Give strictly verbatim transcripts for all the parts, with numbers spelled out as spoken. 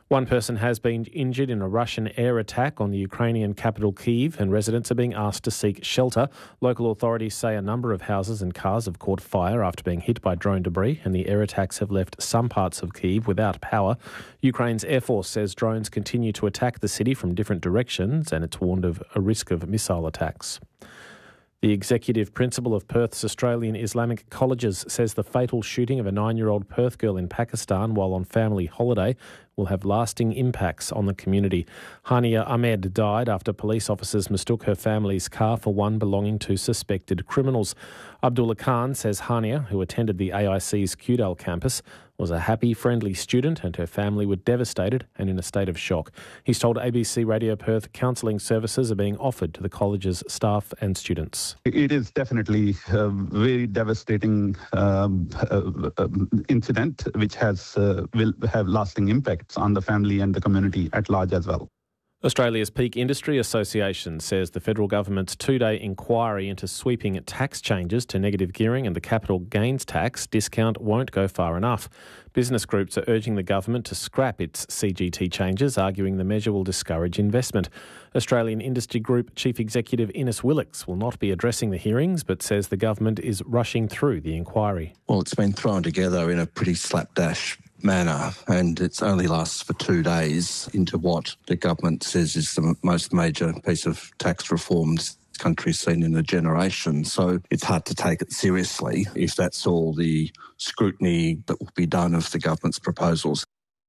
One person has been injured in a Russian air attack on the Ukrainian capital Kyiv, and residents are being asked to seek shelter. Local authorities say a number of houses and cars have caught fire after being hit by drone debris, and the air attacks have left some parts of Kyiv without power. Ukraine's Air Force says drones continue to attack the city from different directions, and it's warned of a risk of missile attacks. The executive principal of Perth's Australian Islamic Colleges says the fatal shooting of a nine-year-old Perth girl in Pakistan while on family holiday will have lasting impacts on the community. Hania Ahmed died after police officers mistook her family's car for one belonging to suspected criminals. Abdullah Khan says Hania, who attended the A I C's Kewdale campus, was a happy, friendly student, and her family were devastated and in a state of shock. He's told A B C Radio Perth counselling services are being offered to the college's staff and students. It is definitely a very devastating um, uh, incident which has uh, will have lasting impacts on the family and the community at large as well. Australia's Peak Industry Association says the federal government's two-day inquiry into sweeping tax changes to negative gearing and the capital gains tax discount won't go far enough. Business groups are urging the government to scrap its C G T changes, arguing the measure will discourage investment. Australian Industry Group Chief Executive Innes Willicks will not be addressing the hearings, but says the government is rushing through the inquiry. Well, it's been thrown together in a pretty slapdash manner, and it only lasts for two days into what the government says is the most major piece of tax reform this country's seen in a generation. So it's hard to take it seriously if that's all the scrutiny that will be done of the government's proposals.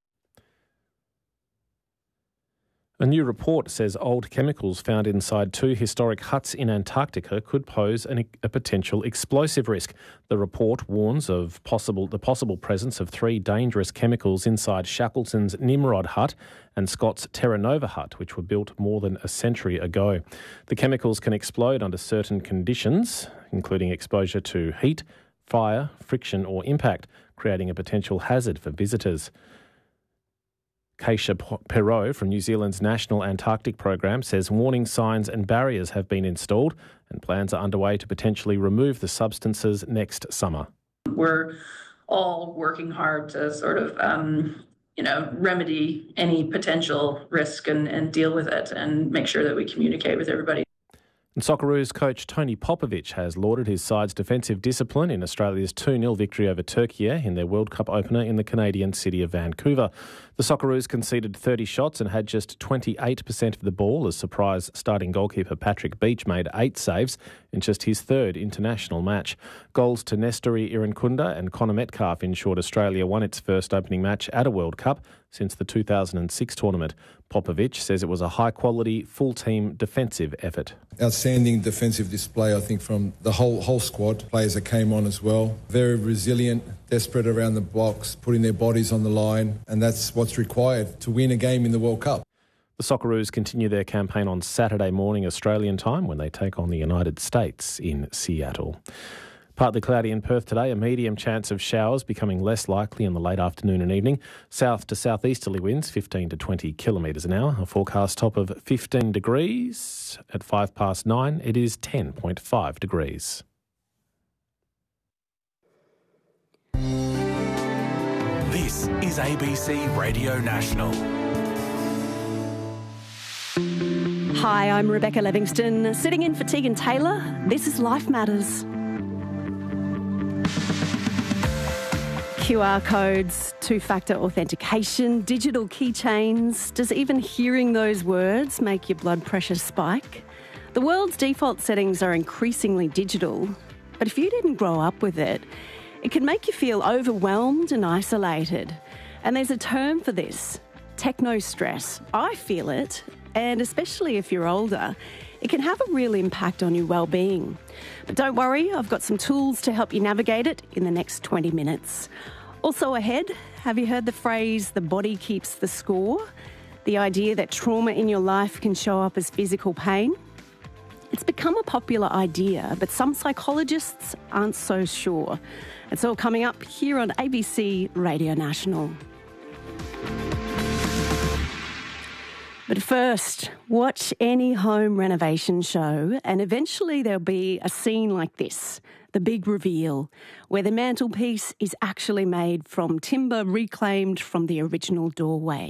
A new report says old chemicals found inside two historic huts in Antarctica could pose an, a potential explosive risk. The report warns of possible the possible presence of three dangerous chemicals inside Shackleton's Nimrod hut and Scott's Terra Nova hut, which were built more than a century ago. The chemicals can explode under certain conditions, including exposure to heat, fire, friction or impact, creating a potential hazard for visitors. Keisha Perot from New Zealand's National Antarctic Program says warning signs and barriers have been installed and plans are underway to potentially remove the substances next summer. We're all working hard to sort of, um, you know, remedy any potential risk and, and deal with it and make sure that we communicate with everybody. And Socceroos coach Tony Popovic has lauded his side's defensive discipline in Australia's two nil victory over Turkey in their World Cup opener in the Canadian city of Vancouver. The Socceroos conceded thirty shots and had just twenty-eight percent of the ball as surprise starting goalkeeper Patrick Beach made eight saves in just his third international match. Goals to Nestori Irankunda and Connor Metcalf ensured Australia won its first opening match at a World Cup since the two thousand six tournament. Popovic says it was a high-quality, full-team defensive effort. Outstanding defensive display, I think, from the whole whole squad, players that came on as well. Very resilient, desperate around the box, putting their bodies on the line, and that's what's required to win a game in the World Cup. The Socceroos continue their campaign on Saturday morning Australian time when they take on the United States in Seattle. Partly cloudy in Perth today, a medium chance of showers becoming less likely in the late afternoon and evening. South to southeasterly winds fifteen to twenty kilometres an hour. A forecast top of fifteen degrees. At five past nine, it is ten point five degrees. This is A B C Radio National. Hi, I'm Rebecca Livingston, sitting in for Tegan Taylor. This is Life Matters. Q R codes, two-factor authentication, digital keychains. Does even hearing those words make your blood pressure spike? The world's default settings are increasingly digital, but if you didn't grow up with it, it can make you feel overwhelmed and isolated. And there's a term for this, techno-stress. I feel it, and especially if you're older, it can have a real impact on your well-being. But don't worry, I've got some tools to help you navigate it in the next twenty minutes. Also ahead, have you heard the phrase, the body keeps the score? The idea that trauma in your life can show up as physical pain? It's become a popular idea, but some psychologists aren't so sure. It's all coming up here on A B C Radio National. But first, watch any home renovation show and eventually there'll be a scene like this, the big reveal, where the mantelpiece is actually made from timber reclaimed from the original doorway.